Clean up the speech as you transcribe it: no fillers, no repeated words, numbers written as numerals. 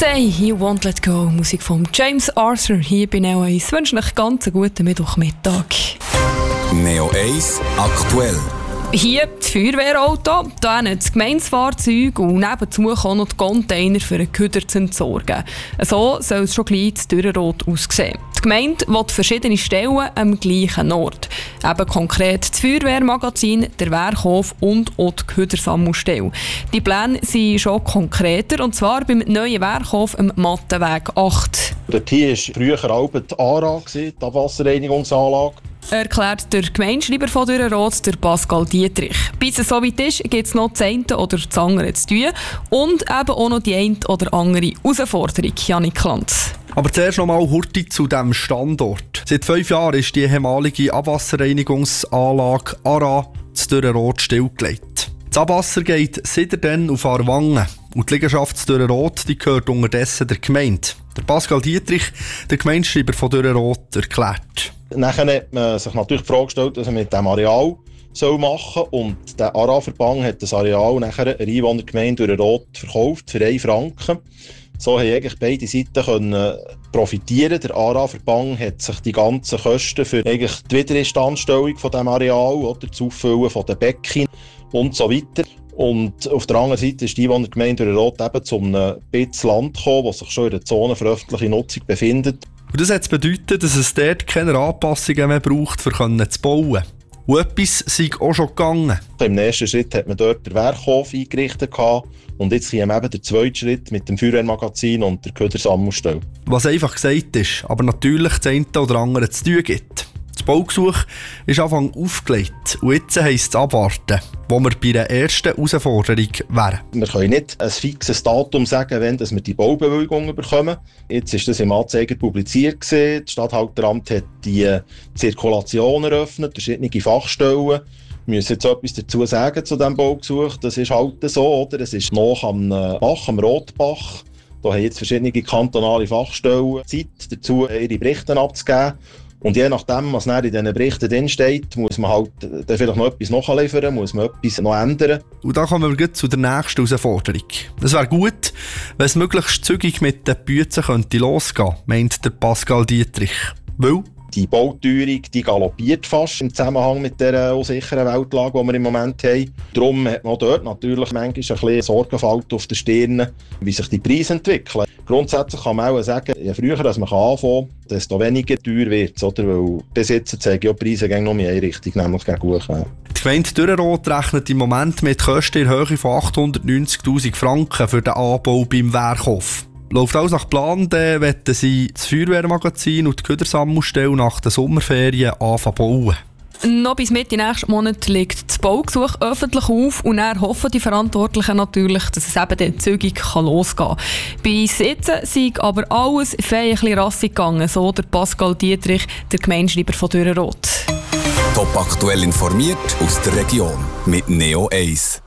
Say You Won't Let Go, Musik von James Arthur hier bei Neo 1. Ich wünsche euch ganz einen guten Mittwochmittag. Neo 1 aktuell. Hier das Feuerwehrauto, da das Gemeindefahrzeug und nebenzu kommen noch die Container für einen Köder zu entsorgen. So soll es schon gleich zu Dürrenrot aussehen. Die Gemeinde will verschiedene Stellen am gleichen Ort. Eben konkret das Feuerwehrmagazin, der Werkhof und auch die Ködersammelstelle. Die Pläne sind schon konkreter, und zwar beim neuen Werkhof am Mattenweg 8. Dort hier war früher auch die ARA, die Abwasserreinigungsanlage. Erklärt der Gemeindeschreiber von Dürrenrot, der Pascal Dietrich. Bis es so weit ist, gibt es noch das eine oder das andere zu tun und eben auch noch die eine oder andere Herausforderung, Janik Lanz. Aber zuerst noch mal Hurti zu diesem Standort. Seit 5 Jahren ist die ehemalige Abwasserreinigungsanlage ARA zu Dürrenrot stillgelegt. Das Abwasser geht seitdem auf Aarwangen und die Liegenschaft Dürrenrot gehört unterdessen der Gemeinde. Der Pascal Dietrich, der Gemeindeschreiber von Dürrenrot, erklärt. Nachher hat man sich natürlich die Frage gestellt, was man mit diesem Areal machen soll. Und der ARA-Verband hat das Areal nachher einer Einwohnergemeinde Dürrenrot verkauft für 1 Franken. So haben eigentlich beide Seiten profitieren. Der ARA-Verband hat sich die ganzen Kosten für eigentlich die Wiederinstandstellung von diesem Areal, oder das Auffüllen von den Becken und so weiter. Und auf der anderen Seite ist die Einwohnergemeinde Dürrenrot eben zu einem bisschen Land gekommen, das sich schon in der Zone für öffentliche Nutzung befindet. Und das hat bedeutet, dass es dort keine Anpassungen mehr braucht, um zu bauen. Und etwas sei auch schon gegangen. Im nächsten Schritt hat man dort den Werkhof eingerichtet und jetzt kommt eben der zweite Schritt mit dem Feuerwehrmagazin und der Ködersammelstelle. Was einfach gesagt ist, aber natürlich das eine oder andere zu tun gibt. Das Baugesuch ist Anfang aufgelegt und jetzt heisst es abwarten, wo wir bei der ersten Herausforderung wären. Wir können nicht ein fixes Datum sagen, wenn wir die Baubewilligung bekommen. Jetzt ist das im Anzeiger publiziert gewesen. Das Statthalteramt hat die Zirkulation eröffnet, verschiedene Fachstellen. Wir müssen jetzt etwas dazu sagen zu diesem Baugesuch. Das ist halt so, oder? Es ist noch am Bach, am Rotbach. Da haben jetzt verschiedene kantonale Fachstellen Zeit dazu, ihre Berichte abzugeben. Und je nachdem, was in diesen Berichten drinsteht, muss man halt dann vielleicht noch etwas nachliefern, muss man etwas noch ändern. Und da kommen wir gleich zu der nächsten Herausforderung. Es wäre gut, wenn es möglichst zügig mit den Büzen losgehen könnte, meint der Pascal Dietrich. Weil die Bauteuerung, die galoppiert fast im Zusammenhang mit der unsicheren Weltlage, die wir im Moment haben. Darum hat man dort natürlich manchmal ein bisschen Sorgenfalt auf der Stirn, wie sich die Preise entwickeln. Grundsätzlich kann man auch sagen, je früher man anfangen kann, desto weniger teuer wird es. Weil bis jetzt zeigen ja die Preise noch in eine Richtung, nämlich gegen gut. Die Gemeinde Dürrenrot rechnet im Moment mit Kosten in Höhe von 890'000 Franken für den Anbau beim Werkhof. Läuft alles nach Plan, dann wollen sie das Feuerwehrmagazin und die Ködersammelstelle nach den Sommerferien anfangen bauen. Noch bis Mitte nächsten Monat liegt das Baugesuch öffentlich auf und dann hoffen die Verantwortlichen natürlich, dass es eben dann zügig losgehen kann. Bis jetzt sei aber alles fein ein bisschen rassig gegangen, so der Pascal Dietrich, der Gemeindeschreiber von Dürrenrot. Top aktuell informiert aus der Region mit Neo 1.